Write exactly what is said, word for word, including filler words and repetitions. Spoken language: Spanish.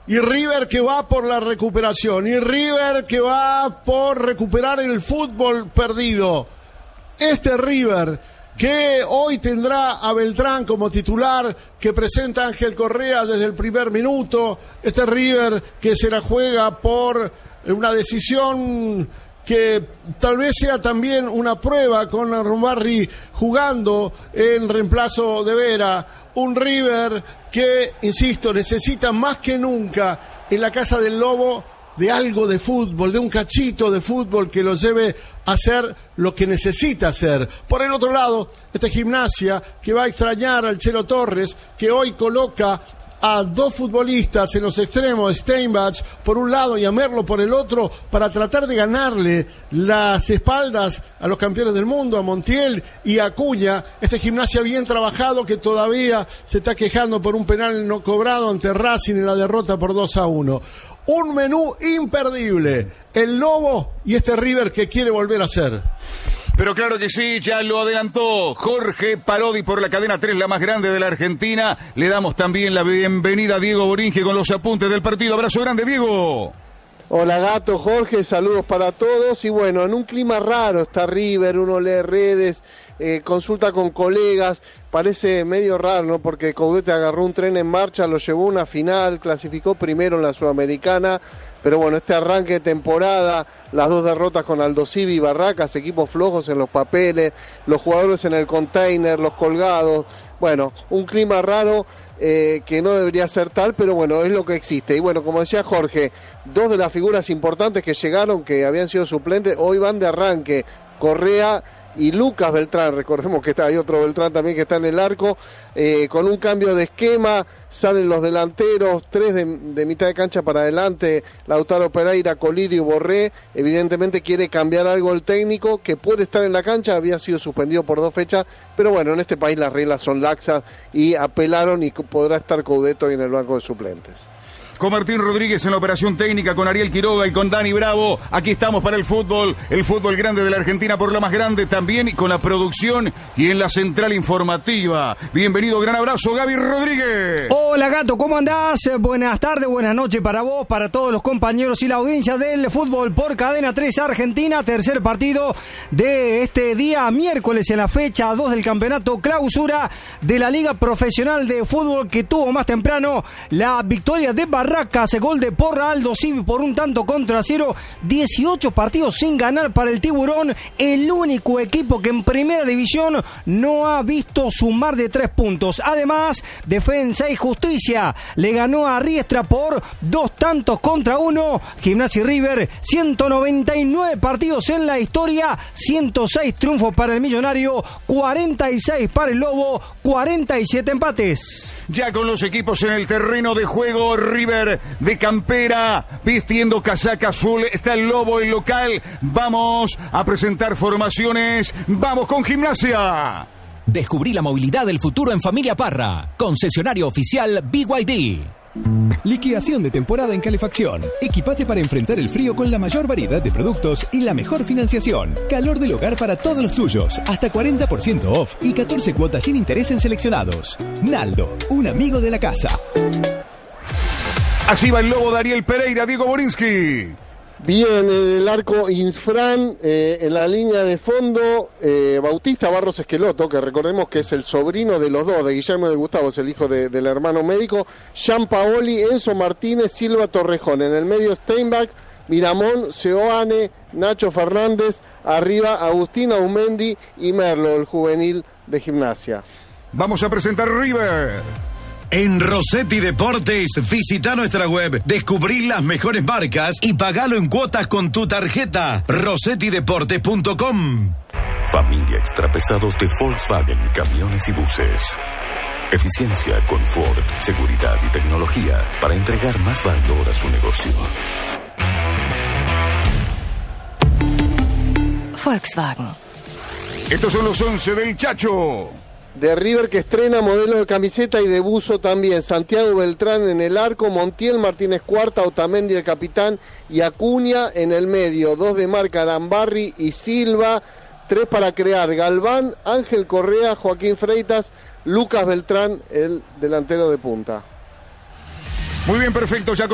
Y River que va por la recuperación, y River que va por recuperar el fútbol perdido. Este River que hoy tendrá a Beltrán como titular, que presenta Ángel Correa desde el primer minuto. Este River que se la juega por una decisión que tal vez sea también una prueba con Rombarri jugando en reemplazo de Vera. Un River que, insisto, necesita más que nunca en la casa del Lobo de algo de fútbol, de un cachito de fútbol que lo lleve a hacer lo que necesita hacer. Por el otro lado, esta Gimnasia que va a extrañar al Chelo Torres, que hoy coloca a dos futbolistas en los extremos, Steinbach por un lado y a Merlo por el otro, para tratar de ganarle las espaldas a los campeones del mundo, a Montiel y a Acuña. Este Gimnasia bien trabajado que todavía se está quejando por un penal no cobrado ante Racing en la derrota por dos a uno. Un menú imperdible, el Lobo y este River que quiere volver a ser. Pero claro que sí, ya lo adelantó Jorge Parodi por la cadena tres, la más grande de la Argentina. Le damos también la bienvenida a Diego Boringe con los apuntes del partido. Abrazo grande, Diego. Hola Gato, Jorge, saludos para todos. Y bueno, en un clima raro está River, uno lee redes, eh, consulta con colegas. Parece medio raro, ¿no? Porque Coudet agarró un tren en marcha, lo llevó a una final, clasificó primero en la Sudamericana. Pero bueno, este arranque de temporada, las dos derrotas con Aldosivi y Barracas, equipos flojos en los papeles, los jugadores en el container, los colgados. Bueno, un clima raro eh, que no debería ser tal, pero bueno, es lo que existe. Y bueno, como decía Jorge, dos de las figuras importantes que llegaron, que habían sido suplentes, hoy van de arranque. Correa y Lucas Beltrán, recordemos que está, hay otro Beltrán también que está en el arco, eh, con un cambio de esquema, salen los delanteros, tres de, de mitad de cancha para adelante, Lautaro Pereira, Colidio y Borré. Evidentemente quiere cambiar algo el técnico, que puede estar en la cancha, había sido suspendido por dos fechas, pero bueno, en este país las reglas son laxas y apelaron y podrá estar Coudet hoy en el banco de suplentes. Con Martín Rodríguez en la operación técnica, con Ariel Quiroga y con Dani Bravo. Aquí estamos para el fútbol, el fútbol grande de la Argentina por la más grande también, y con la producción y en la central informativa. Bienvenido, gran abrazo, Gaby Rodríguez. Hola Gato, ¿cómo andás? Buenas tardes, buenas noches para vos, para todos los compañeros y la audiencia del fútbol por Cadena tres Argentina. Tercer partido de este día miércoles en la fecha dos del campeonato clausura de la Liga Profesional de Fútbol, que tuvo más temprano la victoria de Barracas. Barracas, gol de Porra Aldosivi por un tanto contra cero. dieciocho partidos sin ganar para el Tiburón, el único equipo que en primera división no ha visto sumar de tres puntos. Además, Defensa y Justicia le ganó a Riestra por dos tantos contra uno. Gimnasia y River, ciento noventa y nueve partidos en la historia, ciento seis triunfos para el Millonario, cuarenta y seis para el Lobo, cuarenta y siete empates. Ya con los equipos en el terreno de juego, River de campera, vistiendo casaca azul, está el Lobo, el local. Vamos a presentar formaciones, vamos con Gimnasia. Descubrí la movilidad del futuro en Familia Parra, concesionario oficial B Y D. Liquidación de temporada en calefacción. Equipate para enfrentar el frío con la mayor variedad de productos y la mejor financiación. Calor del hogar para todos los tuyos. Hasta cuarenta por ciento off y catorce cuotas sin interés en seleccionados. Naldo, un amigo de la casa. Así va el Lobo, Dariel Pereira, Diego Borinsky. Bien, en el arco Insfran, eh, en la línea de fondo, eh, Bautista Barros Esqueloto, que recordemos que es el sobrino de los dos, de Guillermo y de Gustavo, es el hijo de, del hermano médico, Gianpaoli, Enzo Martínez, Silva Torrejón, en el medio Steinbach, Miramón, Seoane, Nacho Fernández, arriba Agustín Aumendi y Merlo, el juvenil de Gimnasia. Vamos a presentar River. En Rossetti Deportes, visita nuestra web, descubrí las mejores marcas y pagalo en cuotas con tu tarjeta. rossetti deportes punto com. Familia Extrapesados de Volkswagen, camiones y buses. Eficiencia, confort, seguridad y tecnología para entregar más valor a su negocio. Volkswagen. Estos son los once del Chacho. De River, que estrena modelo de camiseta y de buzo también. Santiago Beltrán en el arco, Montiel, Martínez Cuarta, Otamendi el capitán y Acuña en el medio. Dos de marca, Arambarri y Silva. Tres para crear, Galván, Ángel Correa, Joaquín Freitas, Lucas Beltrán, el delantero de punta. Muy bien, perfecto. Ya